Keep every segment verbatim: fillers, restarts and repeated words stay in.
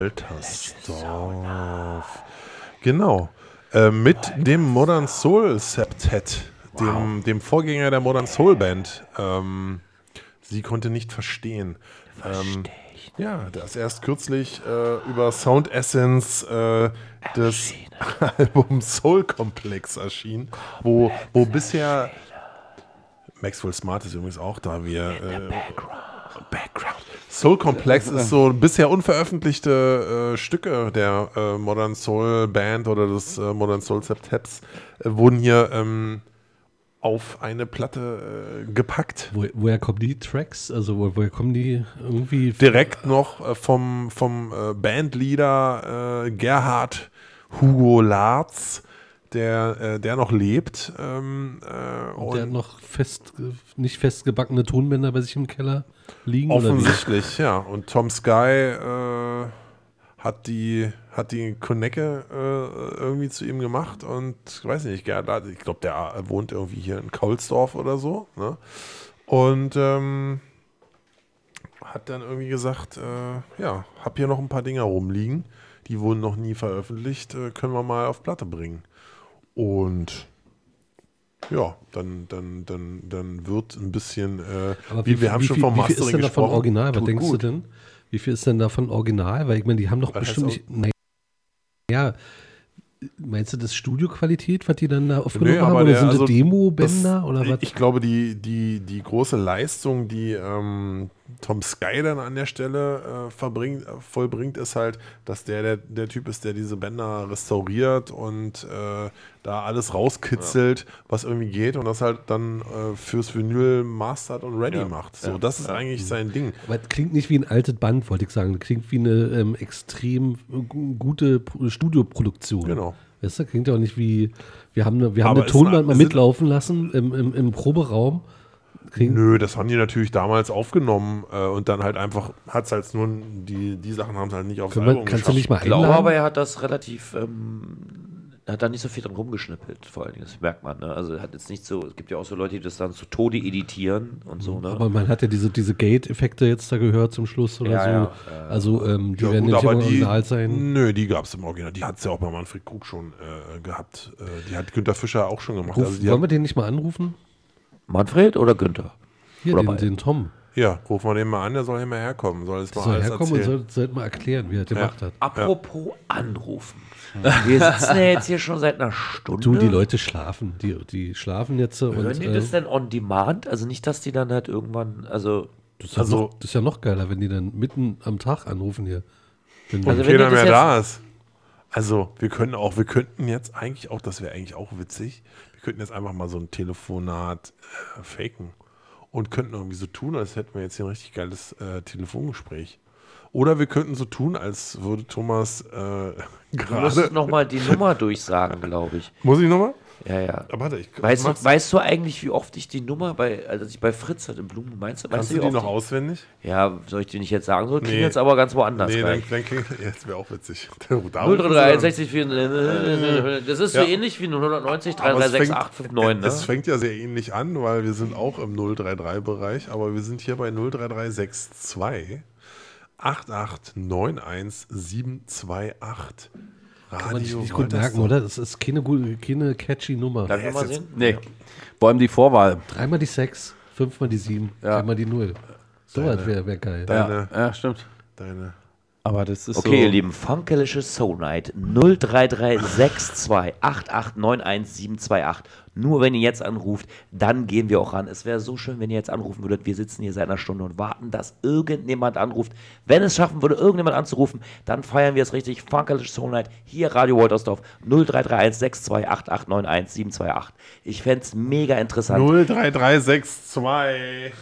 Woltersdorf. Genau. Äh, mit dem Modern Soul Septet, dem, wow. dem Vorgänger der Modern Soul Band. Ähm, sie konnte nicht verstehen. Ähm, ja, das erst kürzlich äh, über Sound Essence äh, des Albums Soul Complex erschien, wo, wo bisher Maxwell Smart ist übrigens auch da, wie er äh, Background. Soul Complex ist so bisher unveröffentlichte äh, Stücke der äh, Modern Soul Band oder des äh, Modern Soul Septets äh, wurden hier ähm, auf eine Platte äh, gepackt. Wo, woher kommen die Tracks? Also wo, woher kommen die irgendwie? Direkt noch äh, vom, vom äh, Bandleader äh, Gerhard Hugo Larz, der, äh, der noch lebt. Ähm, äh, und der hat noch fest, nicht festgebackene Tonbänder bei sich im Keller liegen? Offensichtlich, oder ja. Und Tom Sky äh, hat die hat die Konecke äh, irgendwie zu ihm gemacht und ich weiß nicht, Gerhard, ich glaube, der wohnt irgendwie hier in Kaulsdorf oder so. Ne? Und ähm, hat dann irgendwie gesagt, äh, ja, hab hier noch ein paar Dinger rumliegen, die wurden noch nie veröffentlicht, äh, können wir mal auf Platte bringen. Und ja, dann, dann, dann, dann wird ein bisschen, äh, Aber wie, wie, wir haben wie, schon wie, vom wie Mastering viel ist denn davon gesprochen. original? Was Tut denkst gut. du denn? Wie viel ist denn davon original? Weil ich meine, die haben doch Was bestimmt heißt nicht, naja, meinst du das Studioqualität, was die dann da aufgenommen Nö, haben? aber Oder der- sind also das Demo-Bänder? Das- Oder was? Ich glaube, die, die, die große Leistung, die ähm, Tom Sky dann an der Stelle äh, verbringt, äh, vollbringt, ist halt, dass der, der der Typ ist, der diese Bänder restauriert und äh, da alles rauskitzelt, was irgendwie geht und das halt dann äh, fürs Vinyl mastert und ready Ja. macht. So, Ja. das ist Ja. eigentlich sein Ding. Aber es klingt nicht wie ein altes Band, wollte ich sagen. Das klingt wie eine ähm, extrem gu- gute P- Studioproduktion. Genau. Weißt du, klingt ja auch nicht wie, wir haben eine, wir haben Aber eine es Tonband sind- mal es sind- mitlaufen lassen im, im, im Proberaum. Klingt, Nö, das haben die natürlich damals aufgenommen äh, und dann halt einfach, hat es halt nur, die, die Sachen haben es halt nicht aufs können wir, Album kannst du nicht mal Ich glaube einladen? aber, er hat das relativ, ähm, er hat da nicht so viel dran rumgeschnippelt, vor allen Dingen, das merkt man, ne? Also er hat jetzt nicht so, es gibt ja auch so Leute, die das dann zu Tode editieren und so, ne? Aber man hat ja diese, diese Gate-Effekte jetzt da gehört zum Schluss oder Ja, so. ja, ja. Also ähm, die Ja, werden gut, nicht aber im die, Original sein. Nö, die gab es im Original. Die hat es ja auch bei Manfred Krug schon äh, gehabt. Äh, die hat Günter Fischer auch schon gemacht. Ruf, Also die wollen hat, wir den nicht mal anrufen? Manfred oder Günther? Hier, Oder den, beide. den Tom. ja, rufen wir den mal an, der soll hier mal herkommen. Soll es mal Soll alles herkommen und erzählen. soll, sollte mal erklären, wie er das gemacht hat. Apropos anrufen. Wir sitzen ja jetzt hier schon seit einer Stunde. Du, die Leute schlafen. Die, die schlafen jetzt. Und, Hören die äh, das denn on demand? Also nicht, dass die dann halt irgendwann, also das, ist ja also- noch, das ist ja noch geiler, wenn die dann mitten am Tag anrufen hier. Wenn Und Also wenn keiner ihr das mehr jetzt- da ist. Also, wir können auch, wir könnten jetzt eigentlich auch, das wäre eigentlich auch witzig, wir könnten jetzt einfach mal so ein Telefonat äh, faken und könnten irgendwie so tun, als hätten wir jetzt hier ein richtig geiles äh, Telefongespräch. Oder wir könnten so tun, als würde Thomas äh, du musst gerade. nochmal die Nummer durchsagen, glaube ich. Muss ich nochmal? Ja, ja. Aber warte, ich Weißt mach's. du, weißt du eigentlich, wie oft ich die Nummer bei, also ich bei Fritz hatte, Blumen, meinst du? Weißt Kannst du, du wie die oft noch auswendig? Ja, soll ich die nicht jetzt sagen? So klingt Nee. jetzt aber ganz woanders Nee, dann, gleich. dann klingt, jetzt wäre auch witzig. null drei drei eins sechs vier, das ist so Ja. ähnlich wie null neun null drei Aber drei es sechs fängt- acht fünf neun, ne? Es fängt ja sehr ähnlich an, weil wir sind auch im null drei drei Bereich, aber wir sind hier bei null drei drei sechs zwei acht acht neun eins sieben zwei acht. kann man sich nicht gut Woltersdorf. merken, oder? Das ist keine, gute, keine catchy Nummer. Darf ich Ja, mal ist jetzt- sehen? Nee. Vor allem die Vorwahl. Dreimal die sechs, fünfmal die sieben, Ja. einmal die null. So was wäre wär geil. Deine, Ja, ja, stimmt. deine. Aber das ist Okay, so. ihr Lieben, Funkelische Soul Night null drei drei sechs zwei acht acht neun eins sieben zwei acht. Nur wenn ihr jetzt anruft, dann gehen wir auch ran. Es wäre so schön, wenn ihr jetzt anrufen würdet. Wir sitzen hier seit einer Stunde und warten, dass irgendjemand anruft. Wenn es schaffen würde, irgendjemand anzurufen, dann feiern wir es richtig. Funkelische Soul Night, hier Radio Woltersdorf null drei drei eins sechs zwei acht acht neun eins sieben zwei acht. Ich fände es mega interessant. null drei drei sechs zwei.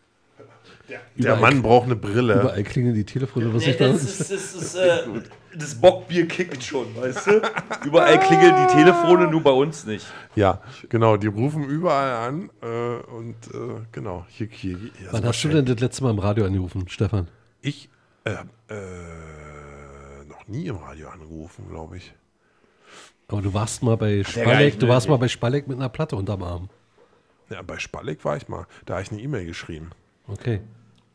Der, der Überall- Mann braucht eine Brille. Überall klingeln die Telefone, was Nee, ich da das, ist, das, ist, äh, das Bockbier kickt schon, weißt du? Überall klingeln die Telefone, nur bei uns nicht. Ja, genau, die rufen überall an äh, und äh, genau, hier, hier, hier Wann hast du denn das letzte Mal im Radio angerufen, Stefan? Ich äh, äh, noch nie im Radio angerufen, glaube ich. Aber du warst mal bei gar Spalleck, nicht du warst nötig. mal bei Spalleck mit einer Platte unterm Arm. Ja, bei Spalleck war ich mal. Da habe ich eine E-Mail geschrieben. Okay.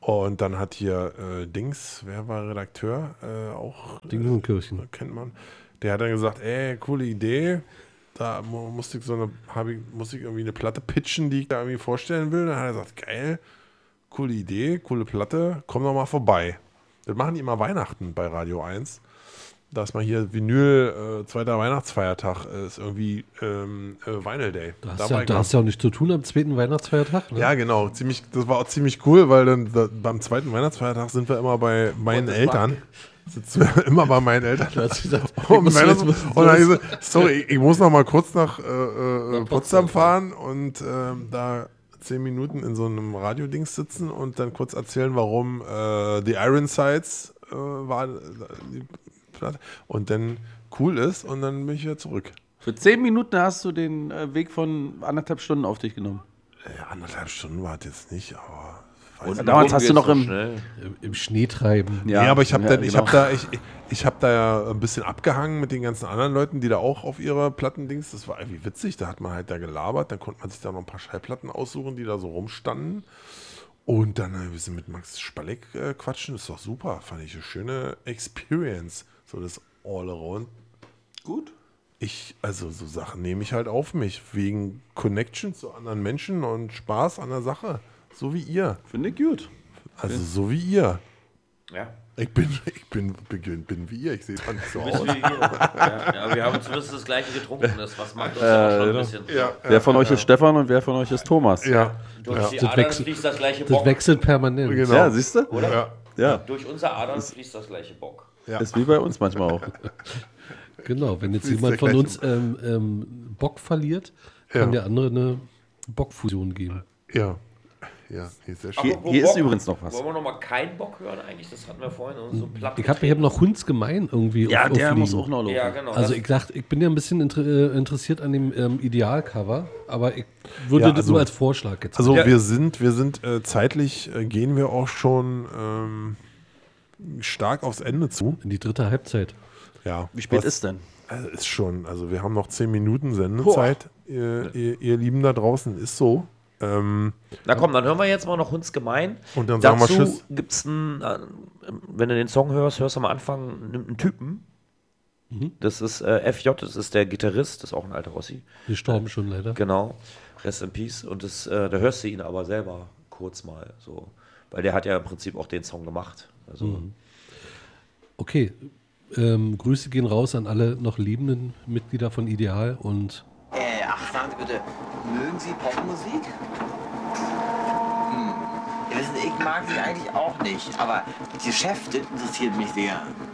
Und dann hat hier äh, Dings, wer war Redakteur? Äh, auch Dingenkirchen. äh, kennt man. Der hat dann gesagt, ey, coole Idee. Da mu- musste ich so eine, hab ich, musste ich irgendwie eine Platte pitchen, die ich da irgendwie vorstellen will. Dann hat er gesagt, geil, coole Idee, coole Platte, komm doch mal vorbei. Das machen die immer Weihnachten bei Radio eins. Da ist mal hier Vinyl, äh, zweiter Weihnachtsfeiertag, äh, ist irgendwie ähm, äh, Vinyl Day. Da Da hast, war ja, ich da mal. hast du ja auch nichts zu tun am zweiten Weihnachtsfeiertag. Ne? Ja, genau. Ziemlich, das war auch ziemlich cool, weil dann da, beim zweiten Weihnachtsfeiertag sind wir immer bei meinen Eltern. Sitzen wir immer bei meinen Eltern. Da hast du gesagt, Und, was Weihnachts- du jetzt- und dann hieß es, sorry, ich, ich muss noch mal kurz nach, äh, äh, Nach Potsdam Potsdam fahren und ähm, da zehn Minuten in so einem Radiodings sitzen und dann kurz erzählen, warum äh, The Ironsides äh, war äh, die Platte und dann cool ist und dann bin ich wieder zurück. Für zehn Minuten hast du den äh, Weg von anderthalb Stunden auf dich genommen. Ja, anderthalb Stunden war es jetzt nicht, aber weiß Und nicht. damals warum hast du geht's noch so im- schnell? Im, Im Schnee treiben. Ja, aber ich habe ja, ich genau. hab da, ich, ich hab da ja ein bisschen abgehangen mit den ganzen anderen Leuten, die da auch auf ihre Plattendings, das war irgendwie witzig, da hat man halt da gelabert, dann konnte man sich da noch ein paar Schallplatten aussuchen, die da so rumstanden. Und dann ein bisschen mit Max Spalleck äh, quatschen, ist doch super, fand ich eine schöne Experience, so das All-Around. Gut. Ich, also so Sachen nehme ich halt auf mich, wegen Connection zu anderen Menschen und Spaß an der Sache, so wie ihr, Finde ich gut. also so wie ihr. Ja. Ich bin, ich bin, bin, bin wie ihr, ich sehe zwar nicht so aus. ja, ja, wir haben zumindest das gleiche getrunken. Das was macht uns ja auch schon ein bisschen. Wer von euch ist Stefan und wer von euch ist Thomas? Ja, Durch ja, die Das Adern wechselt- fließt das gleiche Das Bock. wechselt permanent. genau. Ja, siehst du? Oder? Ja, Ja. Durch unsere Adern fließt das gleiche Bock. ja. Ist wie bei uns manchmal auch. Genau, wenn jetzt Fließt jemand der von gleiche uns ähm, ähm, Bock verliert, kann Ja. der andere eine Bockfusion geben. Ja, ja, nee, sehr schön. Hier- Apropos hier ist Bock, übrigens noch was. Wollen wir noch mal keinen Bock hören eigentlich? Das hatten wir vorhin in so platt. Ich habe ich hab noch Hundsgemein irgendwie Ja, auf, der aufliegen. muss auch noch laufen. Ja, genau. Also das, ich dachte, ich bin ja ein bisschen inter äh, interessiert an dem ähm, Idealcover, aber ich würde Ja, das also- nur als Vorschlag jetzt. Also Ja. wir sind, wir sind äh, zeitlich, äh, gehen wir auch schon ähm, stark aufs Ende zu. in die dritte Halbzeit. Ja. Wie spät Was- ist denn? Also ist schon, also wir haben noch zehn Minuten Sendezeit, ihr, ihr, ihr Lieben da draußen, ist so. Ähm, na komm, dann hören wir jetzt mal noch Hundsgemein. Und dann sagen wir Dazu Tschüss. gibt es einen, äh, wenn du den Song hörst, hörst du am Anfang nimmt einen Typen. Das ist äh, F J, das ist der Gitarrist, das ist auch ein alter Rossi. Gestorben schon leider. Genau, Rest in Peace. Und das, äh, da hörst du ihn aber selber kurz mal so. Weil der hat ja im Prinzip auch den Song gemacht. Also, Okay, ähm, Grüße gehen raus an alle noch lebenden Mitglieder von Ideal und Äh, ach, sagen Sie bitte, mögen Sie Popmusik? Hm. Ja, wissen Sie, ich mag sie eigentlich auch nicht, aber Geschäfte interessiert mich sehr.